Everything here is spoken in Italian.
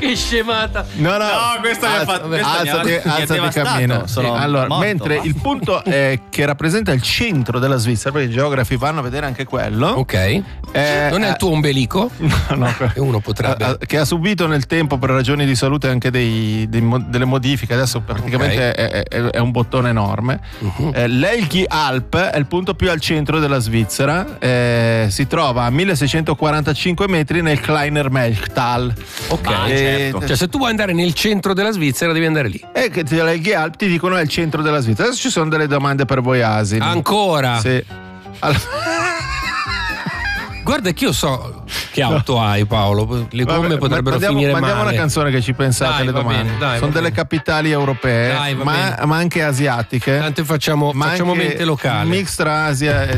Che scemata. No, questo mi ha fatto. Alzati, cammina. Sì, allora, morto, mentre il punto è che rappresenta il centro della Svizzera, perché i geografi vanno a vedere anche quello. Ok. Non è il tuo ombelico? No, e uno potrebbe. Che ha subito nel tempo per ragioni di salute anche delle modifiche. Adesso praticamente è un bottone enorme. L'Elgi Alp è il punto più al centro della Svizzera. Si trova a 1645 metri nel Kleiner Melchtal. Ok, certo. Cioè, se tu vuoi andare nel centro della Svizzera, devi andare lì. E che l'Elgi Alp ti dicono è il centro della Svizzera. Adesso ci sono delle domande per voi asini. Ancora? Sì. Guarda che io so che auto hai, Paolo. Le gomme potrebbero finire male. Mandiamo una canzone che ci pensate alle domande. Bene, sono delle capitali europee, Dai, ma anche asiatiche. Tanto facciamo mente locale. Mix tra Asia e